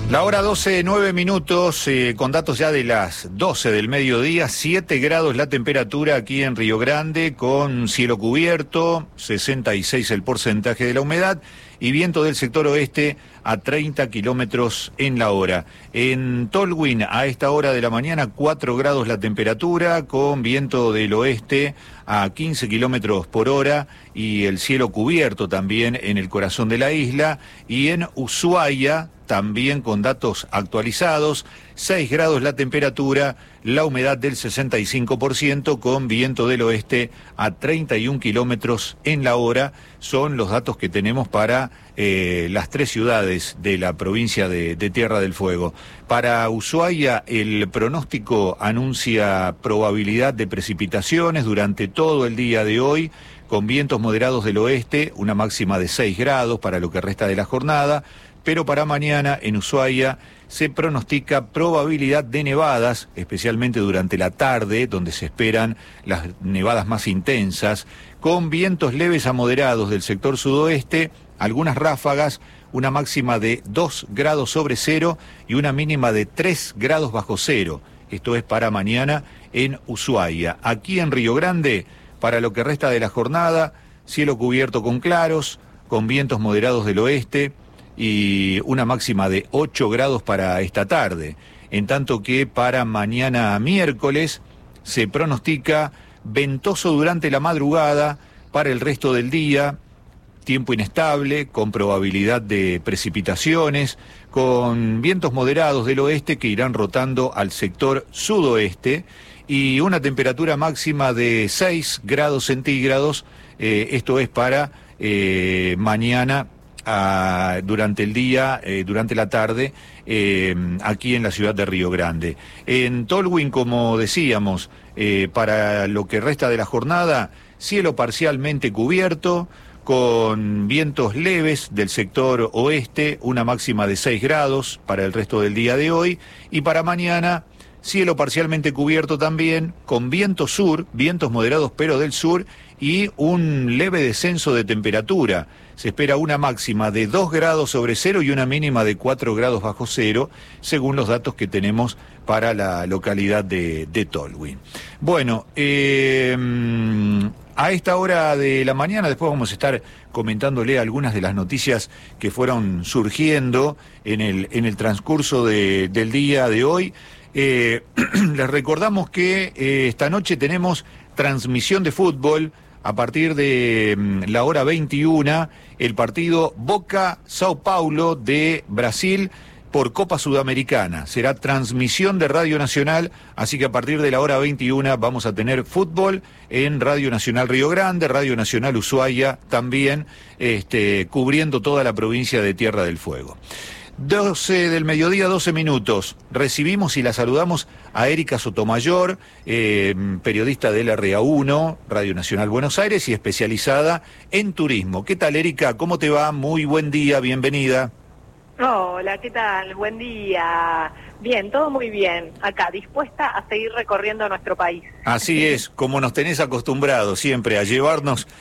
La hora 12, 9 minutos, con datos ya de las 12 del mediodía, 7 grados la temperatura aquí en Río Grande, con cielo cubierto, 66 el porcentaje de la humedad y viento del sector oeste a 30 kilómetros en la hora. En Tolwyn, a esta hora de la mañana, 4 grados la temperatura, con viento del oeste a 15 kilómetros por hora y el cielo cubierto también en el corazón de la isla. Y en Ushuaia, también con datos actualizados, 6 grados la temperatura, la humedad del 65%, con viento del oeste a 31 kilómetros en la hora. Son los datos que tenemos para las 3 ciudades de la provincia de Tierra del Fuego. Para Ushuaia, el pronóstico anuncia probabilidad de precipitaciones durante todo el día de hoy, con vientos moderados del oeste, una máxima de 6 grados para lo que resta de la jornada. Pero para mañana en Ushuaia se pronostica probabilidad de nevadas, especialmente durante la tarde, donde se esperan las nevadas más intensas, con vientos leves a moderados del sector sudoeste, algunas ráfagas, una máxima de 2 grados sobre cero y una mínima de 3 grados bajo cero. Esto es para mañana en Ushuaia. Aquí en Río Grande, para lo que resta de la jornada, cielo cubierto con claros, con vientos moderados del oeste, y una máxima de 8 grados para esta tarde, en tanto que para mañana miércoles se pronostica ventoso durante la madrugada, para el resto del día tiempo inestable, con probabilidad de precipitaciones, con vientos moderados del oeste que irán rotando al sector sudoeste y una temperatura máxima de 6 grados centígrados, esto es para mañana durante el día, durante la tarde, aquí en la ciudad de Río Grande. En Tolwyn, como decíamos, para lo que resta de la jornada, cielo parcialmente cubierto, con vientos leves del sector oeste, una máxima de 6 grados para el resto del día de hoy, y para mañana, cielo parcialmente cubierto también, con viento sur, vientos moderados pero del sur, y un leve descenso de temperatura. Se espera una máxima de 2 grados sobre cero y una mínima de 4 grados bajo cero, según los datos que tenemos para la localidad de Tolwyn. Bueno, a esta hora de la mañana, después vamos a estar comentándole algunas de las noticias que fueron surgiendo en el transcurso del día de hoy. Les recordamos que esta noche tenemos transmisión de fútbol a partir de la hora 21, el partido Boca-Sao Paulo de Brasil por Copa Sudamericana. Será transmisión de Radio Nacional, así que a partir de la hora 21 vamos a tener fútbol en Radio Nacional Río Grande, Radio Nacional Ushuaia también, cubriendo toda la provincia de Tierra del Fuego. 12 del mediodía, 12 minutos. Recibimos y la saludamos a Erika Sotomayor, periodista del RA1, Radio Nacional Buenos Aires y especializada en turismo. ¿Qué tal, Erika? ¿Cómo te va? Muy buen día, bienvenida. Hola, ¿qué tal? Buen día. Bien, todo muy bien. Acá, dispuesta a seguir recorriendo nuestro país. Así es, como nos tenés acostumbrados siempre a llevarnos